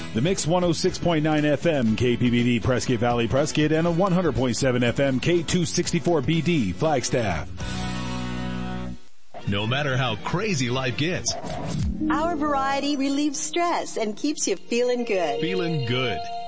The Mix 106.9 FM KPBD Prescott Valley Prescott and a 100.7 FM K264BD Flagstaff. No matter how crazy life gets, our variety relieves stress and keeps you feeling good. Feeling good.